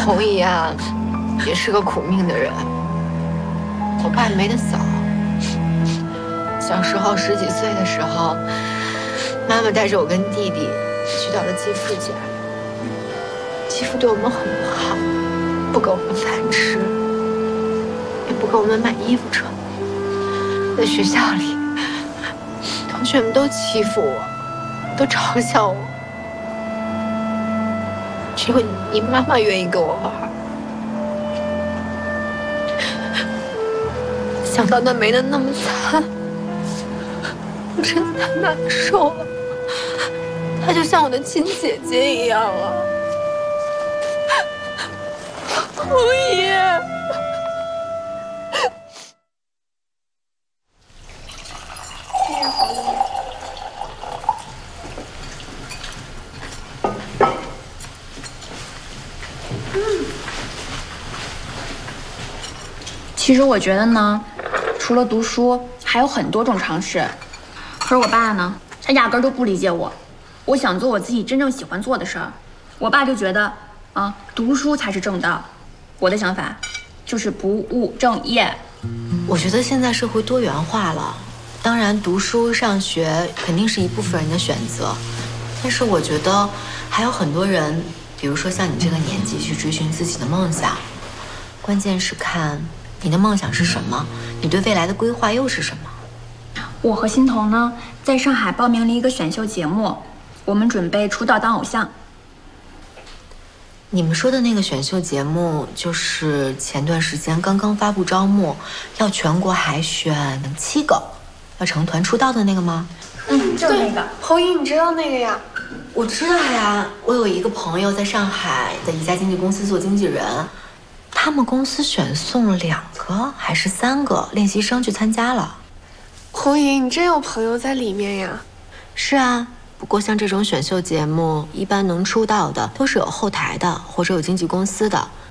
红姨啊，也是个苦命的人。我爸没得嫂，小时候10几岁的时候，妈妈带着我跟弟弟去到了继父家。继父对我们很不好，不给我们饭吃，也不给我们买衣服穿。在学校里，同学们都欺负我，都嘲笑我，只有你妈妈愿意跟我玩。想到那没得那么惨，我真的太难受了。她就像我的亲姐姐一样啊，红姨。谢谢红姨。 其实我觉得呢，除了读书，还有很多种尝试。可是我爸呢，他压根儿就不理解我。我想做我自己真正喜欢做的事儿，我爸就觉得读书才是正道。我的想法就是不务正业。 我觉得现在社会多元化了，当然读书上学肯定是一部分人的选择，但是我觉得还有很多人，比如说像你这个年纪去追寻自己的梦想，关键是看你的梦想是什么，你对未来的规划又是什么。 我和欣桐呢，在上海报名了一个选秀节目，我们准备出道当偶像。 你们说的那个选秀节目，就是前段时间刚刚发布招募，要全国海选7个，要成团出道的那个吗？ 就是那个。 红姨，你知道那个呀？ 我知道呀，我有一个朋友在上海的一家经纪公司做经纪人，他们公司选送了2个还是3个练习生去参加了。 红姨，你真有朋友在里面呀？ 是啊，不过像这种选秀节目，一般能出道的都是有后台的或者有经纪公司的，